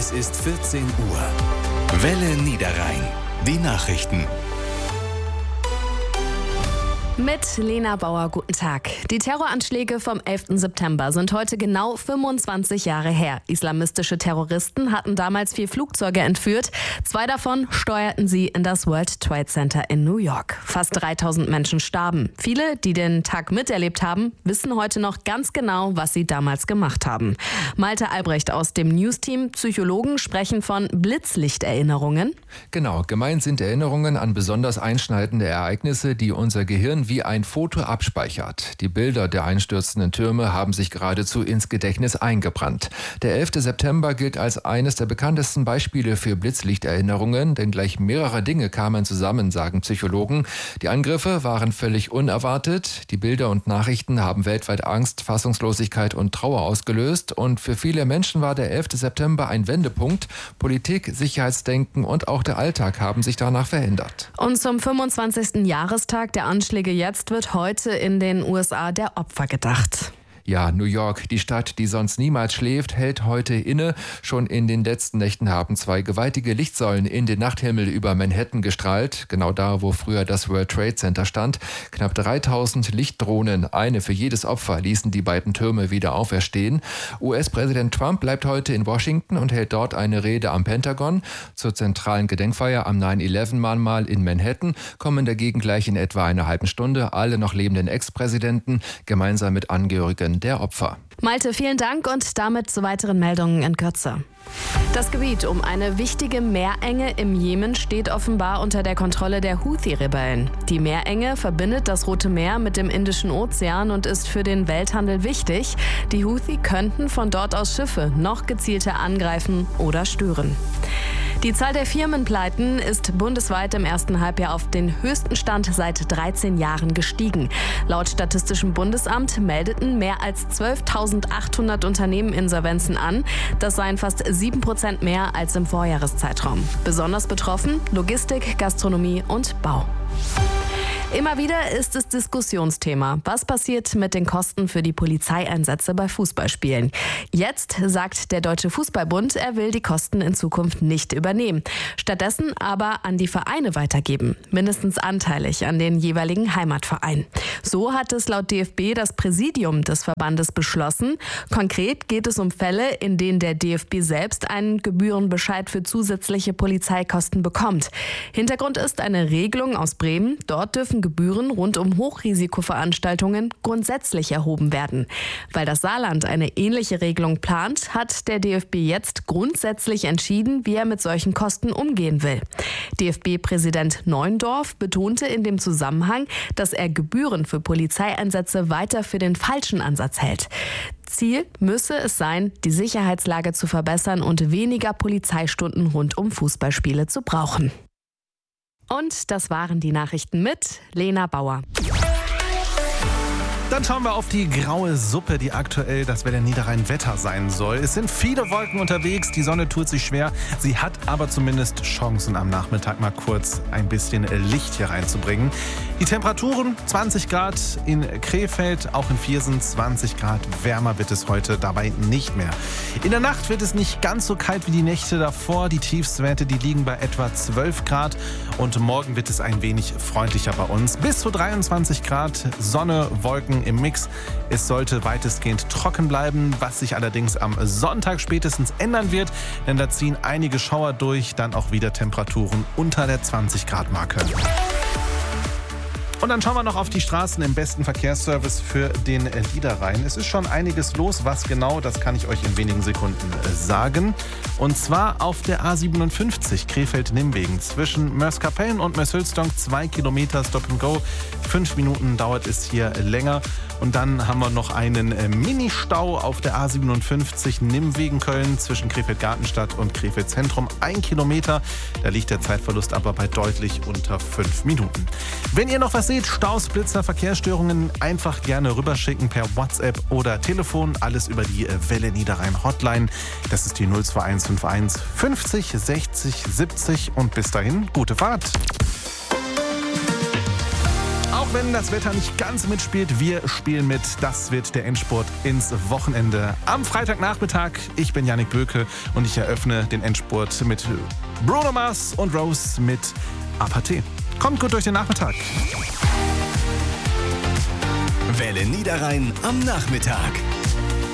Es ist 14 Uhr. Welle Niederrhein. Die Nachrichten. Mit Lena Bauer, guten Tag. Die Terroranschläge vom 11. September sind heute genau 25 Jahre her. Islamistische Terroristen hatten damals 4 Flugzeuge entführt. 2 davon steuerten sie in das World Trade Center in New York. Fast 3000 Menschen starben. Viele, die den Tag miterlebt haben, wissen heute noch ganz genau, was sie damals gemacht haben. Malte Albrecht aus dem News-Team, Psychologen, sprechen von Blitzlichterinnerungen. Genau, gemeint sind Erinnerungen an besonders einschneidende Ereignisse, die unser Gehirn wie ein Foto abspeichert. Die Bilder der einstürzenden Türme haben sich geradezu ins Gedächtnis eingebrannt. Der 11. September gilt als eines der bekanntesten Beispiele für Blitzlichterinnerungen, denn gleich mehrere Dinge kamen zusammen, sagen Psychologen. Die Angriffe waren völlig unerwartet. Die Bilder und Nachrichten haben weltweit Angst, Fassungslosigkeit und Trauer ausgelöst. Und für viele Menschen war der 11. September ein Wendepunkt. Politik, Sicherheitsdenken und auch der Alltag haben sich danach verändert. Und zum 25. Jahrestag der Anschläge jetzt wird heute in den USA der Opfer gedacht. Ja, New York, die Stadt, die sonst niemals schläft, hält heute inne. Schon in den letzten Nächten haben 2 gewaltige Lichtsäulen in den Nachthimmel über Manhattan gestrahlt. Genau da, wo früher das World Trade Center stand. Knapp 3000 Lichtdrohnen, eine für jedes Opfer, ließen die beiden Türme wieder auferstehen. US-Präsident Trump bleibt heute in Washington und hält dort eine Rede am Pentagon. Zur zentralen Gedenkfeier am 9/11-Mahnmal in Manhattan kommen dagegen gleich in etwa einer halben Stunde alle noch lebenden Ex-Präsidenten gemeinsam mit Angehörigen der Opfer. Malte, vielen Dank und damit zu weiteren Meldungen in Kürze. Das Gebiet um eine wichtige Meerenge im Jemen steht offenbar unter der Kontrolle der Houthi-Rebellen. Die Meerenge verbindet das Rote Meer mit dem Indischen Ozean und ist für den Welthandel wichtig. Die Houthi könnten von dort aus Schiffe noch gezielter angreifen oder stören. Die Zahl der Firmenpleiten ist bundesweit im ersten Halbjahr auf den höchsten Stand seit 13 Jahren gestiegen. Laut Statistischem Bundesamt meldeten mehr als 12.800 Unternehmen Insolvenzen an. Das seien fast 7% mehr als im Vorjahreszeitraum. Besonders betroffen Logistik, Gastronomie und Bau. Immer wieder ist es Diskussionsthema. Was passiert mit den Kosten für die Polizeieinsätze bei Fußballspielen? Jetzt sagt der Deutsche Fußballbund, er will die Kosten in Zukunft nicht übernehmen. Stattdessen aber an die Vereine weitergeben. Mindestens anteilig an den jeweiligen Heimatverein. So hat es laut DFB das Präsidium des Verbandes beschlossen. Konkret geht es um Fälle, in denen der DFB selbst einen Gebührenbescheid für zusätzliche Polizeikosten bekommt. Hintergrund ist eine Regelung aus Bremen. Dort dürfen Gebühren rund um Hochrisikoveranstaltungen grundsätzlich erhoben werden. Weil das Saarland eine ähnliche Regelung plant, hat der DFB jetzt grundsätzlich entschieden, wie er mit solchen Kosten umgehen will. DFB-Präsident Neuendorf betonte in dem Zusammenhang, dass er Gebühren für Polizeieinsätze weiter für den falschen Ansatz hält. Ziel müsse es sein, die Sicherheitslage zu verbessern und weniger Polizeistunden rund um Fußballspiele zu brauchen. Und das waren die Nachrichten mit Lena Bauer. Dann schauen wir auf die graue Suppe, die aktuell das Welle Niederrhein Wetter sein soll. Es sind viele Wolken unterwegs, die Sonne tut sich schwer. Sie hat aber zumindest Chancen, am Nachmittag mal kurz ein bisschen Licht hier reinzubringen. Die Temperaturen 20 Grad in Krefeld, auch in Viersen 20 Grad. Wärmer wird es heute dabei nicht mehr. In der Nacht wird es nicht ganz so kalt wie die Nächte davor. Die Tiefstwerte, die liegen bei etwa 12 Grad. Und morgen wird es ein wenig freundlicher bei uns. Bis zu 23 Grad, Sonne, Wolken im Mix. Es sollte weitestgehend trocken bleiben, was sich allerdings am Sonntag spätestens ändern wird, denn da ziehen einige Schauer durch, dann auch wieder Temperaturen unter der 20-Grad-Marke. Und dann schauen wir noch auf die Straßen im besten Verkehrsservice für den Niederrhein. Es ist schon einiges los. Was genau, das kann ich euch in wenigen Sekunden sagen. Und zwar auf der A57 Krefeld-Nimwegen zwischen Mörs-Kapellen und Mörs-Hülsdonk 2 Kilometer Stop and Go. 5 Minuten dauert es hier länger. Und dann haben wir noch einen Mini-Stau auf der A57 Nimwegen-Köln zwischen Krefeld-Gartenstadt und Krefeld-Zentrum. 1 Kilometer. Da liegt der Zeitverlust aber bei deutlich unter 5 Minuten. Wenn ihr noch was seht, Staus, Blitzer, Verkehrsstörungen, einfach gerne rüberschicken per WhatsApp oder Telefon. Alles über die Welle Niederrhein Hotline. Das ist die 02151 50 60 70 und bis dahin gute Fahrt. Auch Auch wenn das Wetter nicht ganz mitspielt, wir spielen mit. Das wird der Endspurt ins Wochenende am Freitagnachmittag. Ich bin Yannick Böke und ich eröffne den Endspurt mit Bruno Mars und Rose mit Apathy. Kommt gut durch den Nachmittag. Welle Niederrhein am Nachmittag.